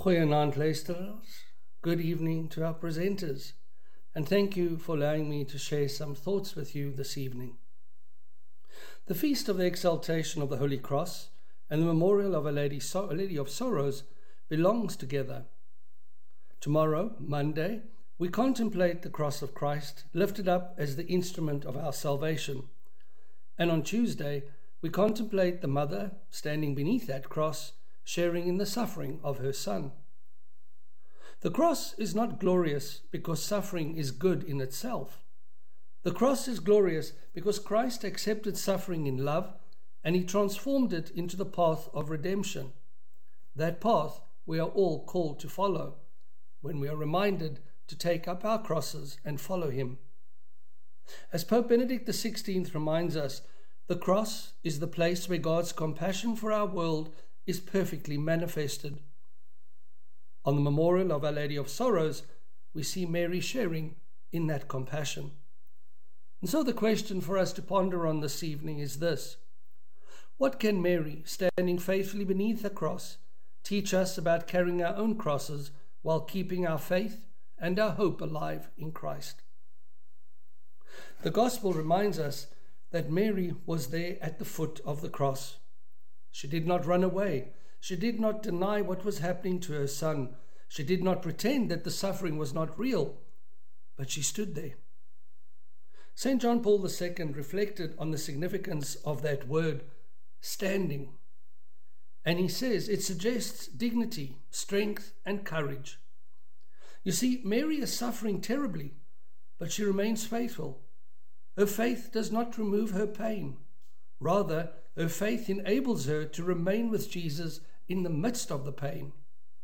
Goeienaand luisteraars, good evening to our presenters, and thank you for allowing me to share some thoughts with you this evening. The Feast of the Exaltation of the Holy Cross and the Memorial of Our Lady of Sorrows belongs together. Tomorrow, Monday, we contemplate the cross of Christ lifted up as the instrument of our salvation, and on Tuesday, we contemplate the Mother standing beneath that cross, sharing in the suffering of her Son. The cross is not glorious because suffering is good in itself. The cross is glorious because Christ accepted suffering in love and he transformed it into the path of redemption. That path we are all called to follow when we are reminded to take up our crosses and follow him. As Pope Benedict XVI reminds us, the cross is the place where God's compassion for our world is perfectly manifested. On the memorial of Our Lady of Sorrows, we see Mary sharing in that compassion. And so the question for us to ponder on this evening is this: what can Mary, standing faithfully beneath the cross, teach us about carrying our own crosses while keeping our faith and our hope alive in Christ? The Gospel reminds us that Mary was there at the foot of the cross. She did not run away. She did not deny what was happening to her Son. She did not pretend that the suffering was not real, but she stood there. St. John Paul II reflected on the significance of that word, standing. And he says it suggests dignity, strength, and courage. You see, Mary is suffering terribly, but she remains faithful. Her faith does not remove her pain. Rather, her faith enables her to remain with Jesus in the midst of the pain.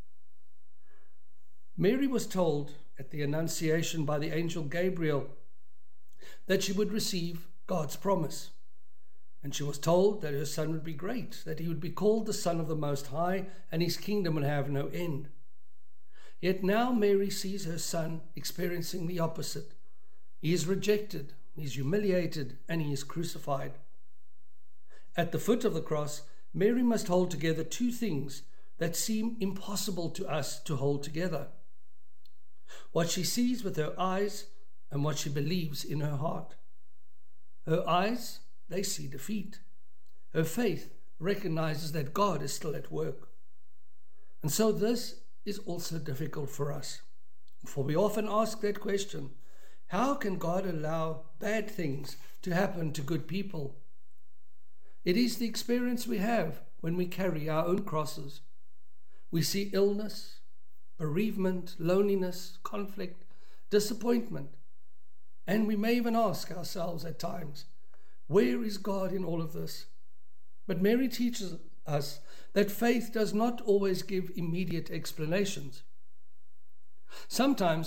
Mary was told at the Annunciation by the angel Gabriel that she would receive God's promise. And she was told that her son would be great, that he would be called the Son of the Most High, and his kingdom would have no end. Yet now Mary sees her son experiencing the opposite. He is rejected, he is humiliated, and he is crucified. At the foot of the cross, Mary must hold together two things that seem impossible to us to hold together: what she sees with her eyes and what she believes in her heart. Her eyes, they see defeat. Her faith recognizes that God is still at work. And so this is also difficult for us, for we often ask that question: how can God allow bad things to happen to good people? It is the experience we have when we carry our own crosses. We see illness, bereavement, loneliness, conflict, disappointment, and we may even ask ourselves at times, where is God in all of this? But Mary teaches us that faith does not always give immediate explanations. Sometimes